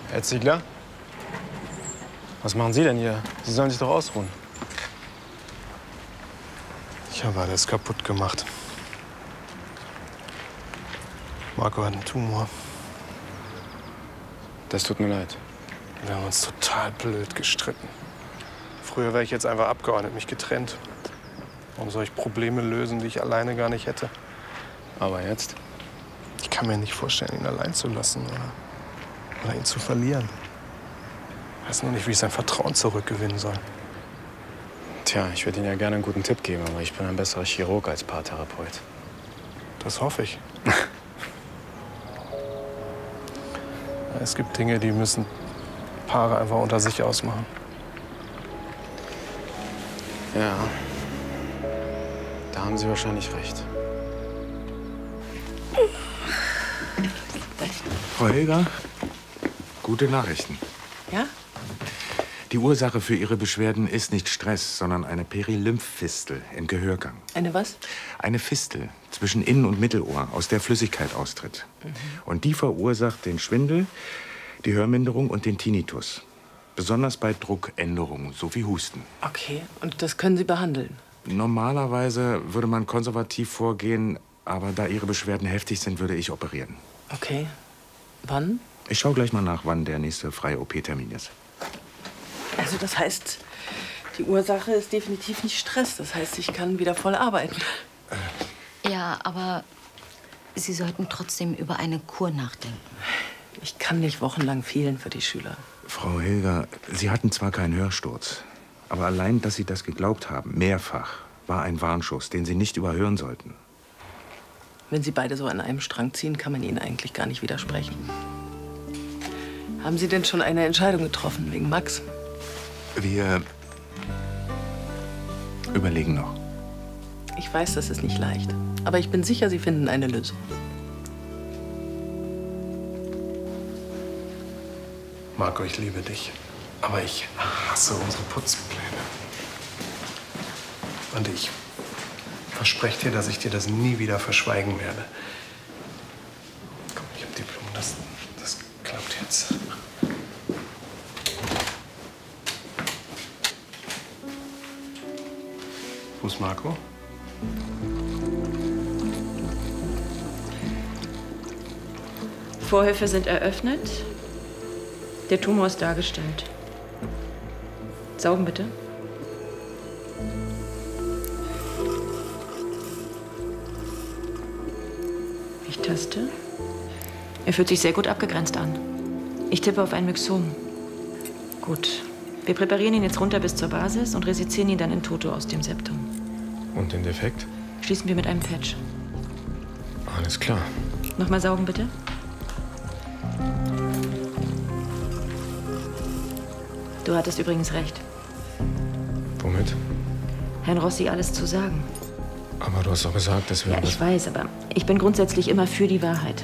Herr Ziegler? Was machen Sie denn hier? Sie sollen sich doch ausruhen. Ich habe alles kaputt gemacht. Marco hat einen Tumor. Das tut mir leid. Wir haben uns total blöd gestritten. Früher wäre ich jetzt einfach abgeordnet, mich getrennt. Warum soll ich Probleme lösen, die ich alleine gar nicht hätte? Aber jetzt? Ich kann mir nicht vorstellen, ihn allein zu lassen oder ihn zu verlieren. Ich weiß nur nicht, wie ich sein Vertrauen zurückgewinnen soll. Tja, ich würde Ihnen ja gerne einen guten Tipp geben, aber ich bin ein besserer Chirurg als Paartherapeut. Das hoffe ich. Es gibt Dinge, die müssen Paare einfach unter sich ausmachen. Ja, da haben Sie wahrscheinlich recht. Frau Hilger, gute Nachrichten. Ja? Die Ursache für Ihre Beschwerden ist nicht Stress, sondern eine Perilymphfistel im Gehörgang. Eine was? Eine Fistel zwischen Innen- und Mittelohr, aus der Flüssigkeit austritt. Und die verursacht den Schwindel, die Hörminderung und den Tinnitus. Besonders bei Druckänderungen, so wie Husten. Okay, und das können Sie behandeln? Normalerweise würde man konservativ vorgehen, aber da Ihre Beschwerden heftig sind, würde ich operieren. Okay. Wann? Ich schaue gleich mal nach, wann der nächste freie OP-Termin ist. Also das heißt, die Ursache ist definitiv nicht Stress. Das heißt, ich kann wieder voll arbeiten. Ja, aber Sie sollten trotzdem über eine Kur nachdenken. Ich kann nicht wochenlang fehlen für die Schüler. Frau Hilger, Sie hatten zwar keinen Hörsturz, aber allein, dass Sie das geglaubt haben, mehrfach, war ein Warnschuss, den Sie nicht überhören sollten. Wenn Sie beide so an einem Strang ziehen, kann man Ihnen eigentlich gar nicht widersprechen. Haben Sie denn schon eine Entscheidung getroffen wegen Max? Wir überlegen noch. Ich weiß, das ist nicht leicht. Aber ich bin sicher, Sie finden eine Lösung. Marco, ich liebe dich. Aber ich hasse unsere Putzpläne. Und ich verspreche dir, dass ich dir das nie wieder verschweigen werde. Komm, ich hab die Blumen. Das klappt jetzt. Wo ist Marco? Vorhöfe sind eröffnet. Der Tumor ist dargestellt. Saugen bitte. Ich taste. Er fühlt sich sehr gut abgegrenzt an. Ich tippe auf ein Myxom. Gut. Wir präparieren ihn jetzt runter bis zur Basis und resizieren ihn dann in toto aus dem Septum. Und den Defekt? Schließen wir mit einem Patch. Alles klar. Nochmal saugen bitte. Du hattest übrigens recht. Womit? Herrn Rossi alles zu sagen. Aber du hast doch gesagt, dass wir... Ja, ich weiß, aber ich bin grundsätzlich immer für die Wahrheit.